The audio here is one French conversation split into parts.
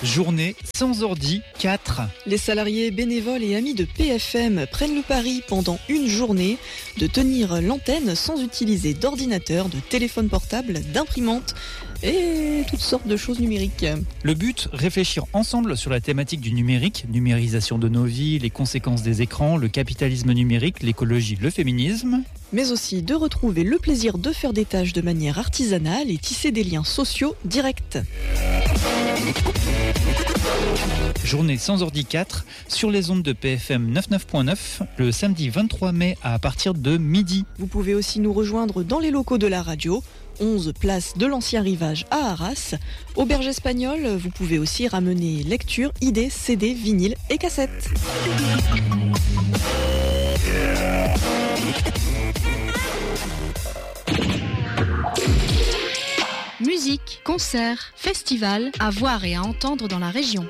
Journée sans ordi 4. Les salariés bénévoles et amis de PFM prennent le pari pendant une journée de tenir l'antenne sans utiliser d'ordinateur, de téléphone portable, d'imprimante et toutes sortes de choses numériques. Le but, réfléchir ensemble sur la thématique du numérique, numérisation de nos vies, les conséquences des écrans, le capitalisme numérique, l'écologie, le féminisme. Mais aussi de retrouver le plaisir de faire des tâches de manière artisanale et tisser des liens sociaux directs. Journée sans ordi 4 sur les ondes de PFM 99.9 le samedi 23 mai à partir de midi. Vous pouvez aussi nous rejoindre dans les locaux de la radio, 11 place de l'Ancien Rivage à Arras. Auberge espagnole, vous pouvez aussi ramener lectures, idées, CD, vinyles et cassettes. Musique, concerts, festivals, à voir et à entendre dans la région.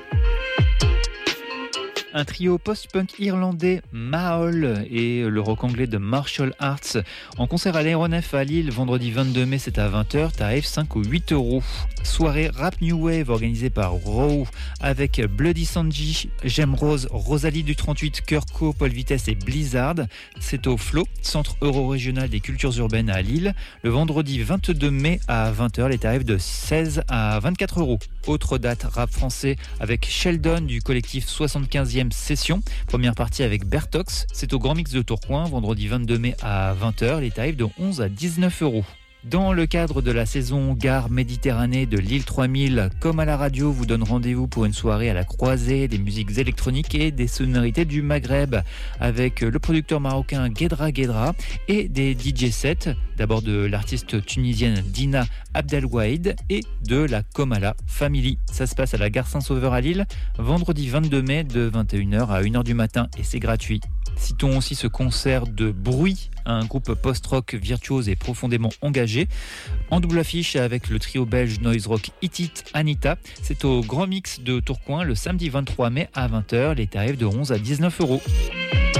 Un trio post-punk irlandais, Mahol, et le rock anglais de Martial Arts en concert à l'Aéronef à Lille, vendredi 22 mai, c'est à 20h, tarif 5 ou 8 €. Soirée rap new wave organisée par Raw avec Bloody Sanji, J'aime Rose, Rosalie du 38, Kurko, Paul Vitesse et Blizzard. C'est au Flow, Centre Euro-Régional des Cultures Urbaines à Lille, le vendredi 22 mai à 20h, les tarifs de 16 à 24 €. Autre date rap français avec Sheldon du collectif 75e Session. Première partie avec Bertox. C'est au Grand Mix de Tourcoing, vendredi 22 mai à 20h. Les tarifs de 11 à 19 €. Dans le cadre de la saison Gare Méditerranée de Lille 3000, comme à la radio, vous donne rendez-vous pour une soirée à la croisée des musiques électroniques et des sonorités du Maghreb avec le producteur marocain Guedra Guedra et des DJ sets, d'abord de l'artiste tunisienne Dina Abdelwaïd et de la Komala Family. Ça se passe à la Gare Saint-Sauveur à Lille, vendredi 22 mai de 21h à 1h du matin et c'est gratuit. Citons aussi ce concert de Bruit, un groupe post-rock virtuose et profondément engagé, en double affiche avec le trio belge noise rock Hit It Anita. C'est au Grand Mix de Tourcoing le samedi 23 mai à 20h, les tarifs de 11 à 19 €.